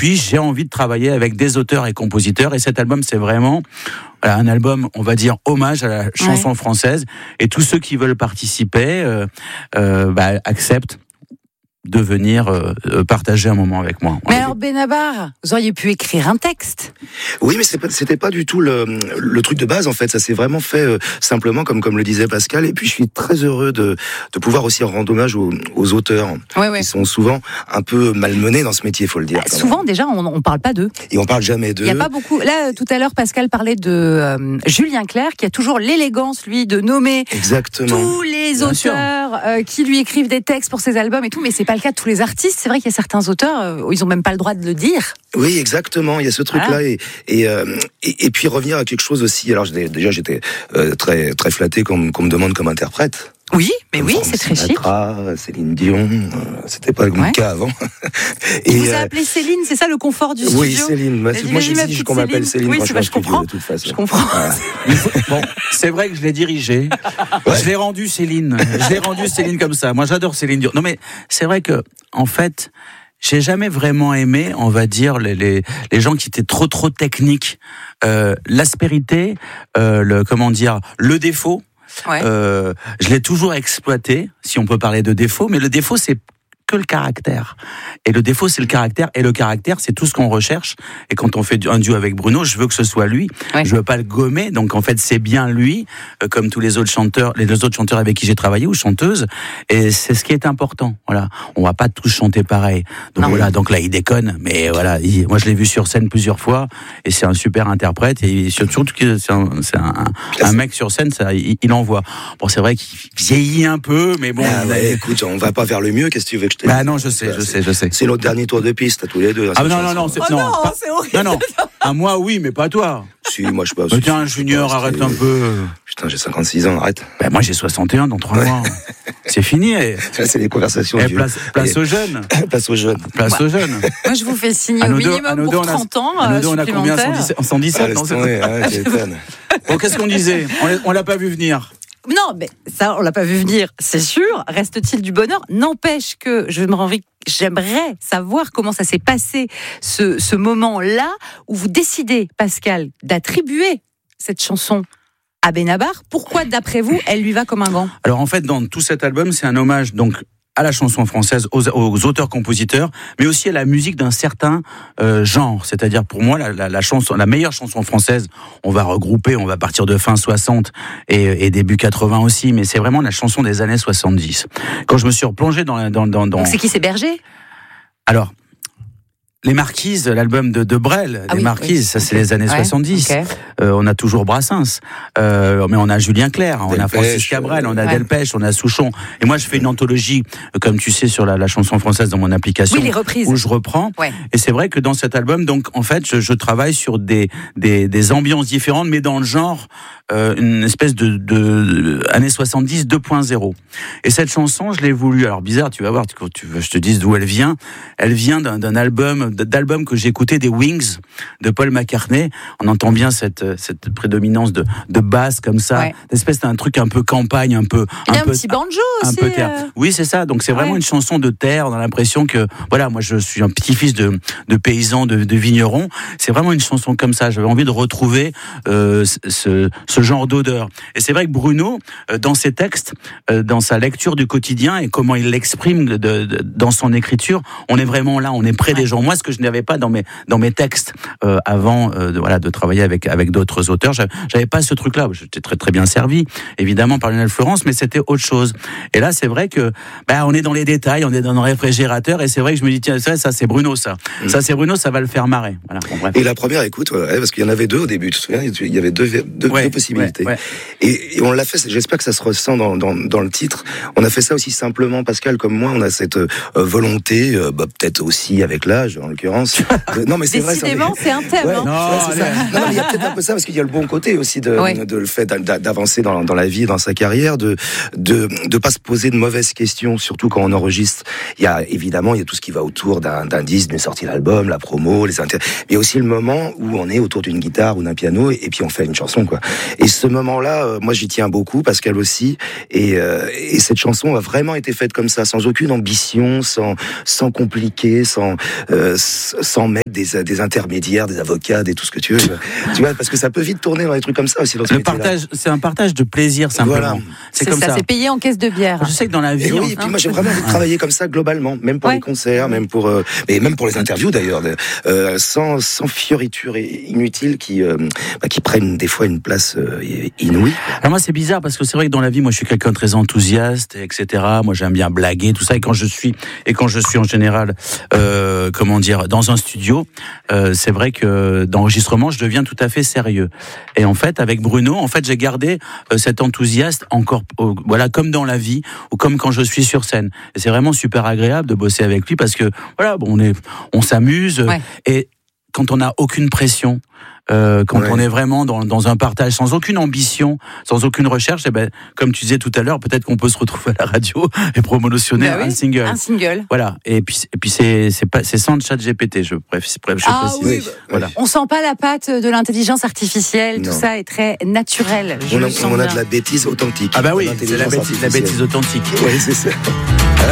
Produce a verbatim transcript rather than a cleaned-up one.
puis j'ai envie de travailler avec des auteurs et compositeurs, et cet album c'est vraiment voilà, un album, on va dire, hommage à la chanson ouais. française, et tous ceux qui veulent participer euh, euh, bah, acceptent de venir euh, partager un moment avec moi. Mais alors Benabar, vous auriez pu écrire un texte. Oui, mais c'est pas, c'était pas du tout le, le truc de base en fait. Ça s'est vraiment fait euh, simplement comme comme le disait Pascal. Et puis je suis très heureux de de pouvoir aussi rendre hommage aux, aux auteurs ouais, ouais. qui sont souvent un peu malmenés dans ce métier, faut le dire. Bah, souvent même. Déjà, on on parle pas d'eux. Et on parle jamais d'eux. Il y a pas beaucoup. Là, tout à l'heure, Pascal parlait de euh, Julien Clerc, qui a toujours l'élégance, lui, de nommer Exactement. tous les Bien auteurs euh, qui lui écrivent des textes pour ses albums et tout. Mais c'est pas le cas de tous les artistes. C'est vrai qu'il y a certains auteurs, euh, ils ont même pas le droit de le dire. Oui, exactement. Il y a ce truc-là voilà. et et, euh, et et puis revenir à quelque chose aussi. Alors déjà, j'étais euh, très très flatté qu'on, qu'on me demande comme interprète. Oui, mais comme oui, Franck c'est très Sinatra, chic. Céline Dion, euh, c'était pas le ouais. cas avant. Et vous euh, appelez Céline, c'est ça le confort du studio. Oui, Céline. Moi, moi j'exige qu'on m'appelle Céline oui, quand je bah, suis je comprends. De toute façon. Je comprends. Voilà. Bon, c'est vrai que je l'ai dirigé. Ouais. Je l'ai rendu Céline. Je l'ai rendu Céline comme ça. Moi, j'adore Céline Dion. Non, mais c'est vrai que, en fait, j'ai jamais vraiment aimé, on va dire, les les, les gens qui étaient trop trop techniques. Euh, l'aspérité, euh, le comment dire, le défaut. Ouais. Euh, je l'ai toujours exploité, si on peut parler de défaut, mais le défaut c'est que le caractère. Et le défaut c'est le caractère, et le caractère c'est tout ce qu'on recherche. Et quand on fait un duo avec Bruno, je veux que ce soit lui. Ouais. Je veux pas le gommer, donc en fait c'est bien lui, euh, comme tous les autres chanteurs, les deux autres chanteurs avec qui j'ai travaillé ou chanteuses. Et c'est ce qui est important. Voilà, on va pas tous chanter pareil. Donc non. voilà, donc là il déconne, mais voilà, il, moi je l'ai vu sur scène plusieurs fois, et c'est un super interprète. Et surtout que c'est un, c'est un, un, un mec sur scène, ça, il, il envoie. Bon, c'est vrai qu'il vieillit un peu, mais bon. Ah ouais, écoute, on va pas vers le mieux. Qu'est-ce que tu veux que je te dise ? Bah non, je sais, je sais, je sais. C'est notre dernier tour de piste, à tous les deux. Ah non, non, non, c'est, oh non, non, pas, c'est horrible. Non, non. À moi, oui, mais pas toi. Si, moi je peux. Mais tiens, Junior, pas, arrête un peu. Putain, j'ai cinquante-six ans, arrête. Ben moi, j'ai soixante et un dans trois ouais. mois. C'est fini. Et... Ça, c'est les conversations. Et place, place aux jeunes. Place aux jeunes. Place aux jeunes. Moi, je vous fais signer au minimum deux, pour trente ans. À nous deux, on a combien cent dix-sept ah, non, c'est... Ouais, ouais, bon, qu'est-ce qu'on disait ? On l'a pas vu venir. Non, mais ça, on l'a pas vu venir, c'est sûr. Reste-t-il du bonheur ? N'empêche que je me renvie. J'aimerais savoir comment ça s'est passé, ce, ce moment-là où vous décidez, Pascal, d'attribuer cette chanson à Benabar. Pourquoi, d'après vous, elle lui va comme un gant ? Alors en fait, dans tout cet album, c'est un hommage donc à la chanson française, aux, aux auteurs-compositeurs, mais aussi à la musique d'un certain euh, genre. C'est-à-dire, pour moi, la, la, la chanson, la meilleure chanson française, on va regrouper, on va partir de fin soixante et, et début quatre-vingts aussi, mais c'est vraiment la chanson des années soixante-dix. Quand je me suis replongé dans... dans, dans, dans... Donc c'est qui, c'est Berger ? Alors... Les Marquises, l'album de, de Brel, ah Les oui, Marquises, oui. ça c'est okay. les années ouais, soixante-dix. Okay. Euh, on a toujours Brassens, euh, mais on a Julien Clerc, on Delpech, a Francis Cabrel, on a ouais. Delpech, on a Souchon. Et moi je fais une anthologie, comme tu sais, sur la, la chanson française dans mon application, oui, les reprises. Où je reprends. Ouais. Et c'est vrai que dans cet album, donc en fait, je, je travaille sur des, des, des ambiances différentes, mais dans le genre, euh, une espèce de, de, de années soixante-dix deux point zéro. Et cette chanson, je l'ai voulu. Alors bizarre, tu vas voir, tu, tu veux, je te dise d'où elle vient. Elle vient d'un, d'un album. d'albums que j'écoutais, des Wings de Paul McCartney. On entend bien cette cette prédominance de de basse comme ça, ouais. d'espèce d'un truc un peu campagne, un peu il y a un, un peu, petit banjo un aussi. peu terre. Euh... Oui, c'est ça. Donc c'est ouais. vraiment une chanson de terre. On a l'impression que voilà, moi je suis un petit-fils de de paysan, de, de vigneron. C'est vraiment une chanson comme ça. J'avais envie de retrouver euh, ce ce genre d'odeur. Et c'est vrai que Bruno, euh, dans ses textes, euh, dans sa lecture du quotidien et comment il l'exprime de, de, de, dans son écriture, on est vraiment là. On est près ouais. des gens. Moi, ce que je n'avais pas dans mes dans mes textes euh, avant euh, de, voilà de travailler avec avec d'autres auteurs, j'avais, j'avais pas ce truc là. J'étais très très bien servi évidemment par Lionel Florence, mais c'était autre chose. Et là c'est vrai que bah on est dans les détails, on est dans nos réfrigérateurs, et c'est vrai que je me dis tiens ça, ça c'est Bruno ça mmh. ça c'est Bruno, ça va le faire marrer. Voilà, bon, bref. Et la première écoute ouais, parce qu'il y en avait deux au début, tu te souviens, il y avait deux deux, ouais, deux possibilités. Ouais, ouais. Et, et on l'a fait, j'espère que ça se ressent dans, dans dans le titre. On a fait ça aussi simplement, Pascal comme moi, on a cette euh, volonté, euh, bah, peut-être aussi avec l'âge en l'occurrence. Non, mais c'est Décidément, vrai, c'est un thème. Ouais, hein. Non, ouais, c'est ça. Non, mais il y a peut-être un peu ça, parce qu'il y a le bon côté aussi de, ouais. de, de le fait d'avancer dans, dans la vie, dans sa carrière, de de de pas se poser de mauvaises questions, surtout quand on enregistre. Il y a évidemment, il y a tout ce qui va autour d'un, d'un disque, d'une sortie d'album, la promo, les intérêts. Mais il y a aussi le moment où on est autour d'une guitare ou d'un piano, et, et puis on fait une chanson, quoi. Et ce moment-là, euh, moi, j'y tiens beaucoup, Pascal aussi. Et, euh, et cette chanson a vraiment été faite comme ça, sans aucune ambition, sans sans compliquer, sans euh, sans mettre des, des intermédiaires, des avocats, des tout ce que tu veux. Tu vois, parce que ça peut vite tourner dans des trucs comme ça aussi. Dans ce le partage, c'est un partage de plaisir simplement. Voilà. C'est, c'est comme ça. ça. C'est payé en caisse de bière. Je sais que dans la vie. Et oui, et puis moi j'ai vraiment envie de travailler comme ça globalement, même pour ouais. les concerts, même pour, euh, et même pour les interviews d'ailleurs, euh, sans, sans fioritures inutiles qui, euh, bah, qui prennent des fois une place euh, inouïe. Alors moi c'est bizarre parce que c'est vrai que dans la vie, moi je suis quelqu'un de très enthousiaste, et cetera. Moi j'aime bien blaguer, tout ça. Et quand je suis, et quand je suis en général, euh, comment dire, dans un studio, euh, c'est vrai que d'enregistrement, je deviens tout à fait sérieux. Et en fait, avec Bruno, en fait, j'ai gardé euh, cet enthousiasme encore, euh, voilà, comme dans la vie ou comme quand je suis sur scène. Et c'est vraiment super agréable de bosser avec lui parce que voilà, bon, on est, on s'amuse ouais. et quand on n'a aucune pression. Euh, quand ouais. on est vraiment dans, dans un partage sans aucune ambition, sans aucune recherche, et ben, comme tu disais tout à l'heure, peut-être qu'on peut se retrouver à la radio et promotionner bah oui, un single. Un single. Voilà. Et puis, et puis c'est, c'est, pas, c'est sans chat G P T, je, bref, je précise. Ah oui, bah, voilà. On sent pas la patte de l'intelligence artificielle, non. Tout ça est très naturel. On a, on a de la bêtise authentique. Ah bah oui, c'est la bêtise, la bêtise authentique. Oui, c'est ça.